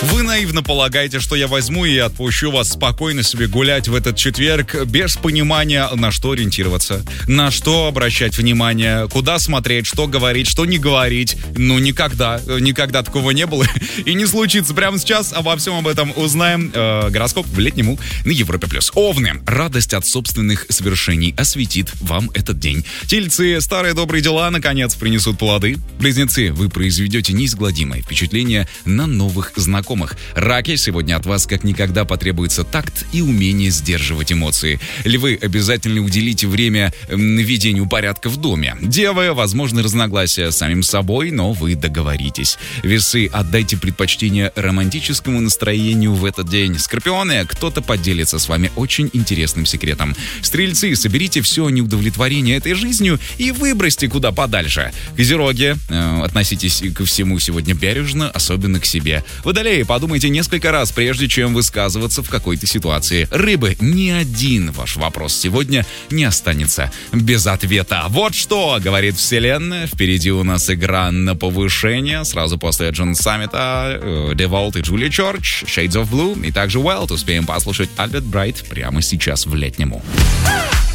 Вы наивно полагаете, что я возьму и отпущу вас спокойно себе гулять в этот четверг без понимания, на что ориентироваться, на что обращать внимание, куда смотреть, что говорить, что не говорить. Ну, никогда такого не было и не случится. Прямо сейчас обо всем об этом узнаем. Гороскоп в летнему на Европе+. Овны. Радость от собственных свершений осветит вам этот день. Тельцы. Старые добрые дела, наконец, принесут плоды. Близнецы. Вы произведете неизгладимое впечатление на новых знакомых. Раки, сегодня от вас как никогда потребуется такт и умение сдерживать эмоции. Львы, обязательно уделите время наведению порядка в доме. Девы, возможны разногласия с самим собой, но вы договоритесь. Весы, отдайте предпочтение романтическому настроению в этот день. Скорпионы, кто-то поделится с вами очень интересным секретом. Стрельцы, соберите все неудовлетворение этой жизнью и выбросьте куда подальше. Козероги, относитесь ко всему сегодня бережно, особенно к себе. Водолеи, подумайте несколько раз, прежде чем высказываться в какой-то ситуации. Рыбы, ни один ваш вопрос сегодня не останется без ответа. Вот что говорит Вселенная. Впереди у нас игра на повышение. Сразу после Джон Саммита, Деволт и Джулия Чорч, Shades of Blue и также Wild. Успеем послушать Альберт Брайт прямо сейчас в летнему.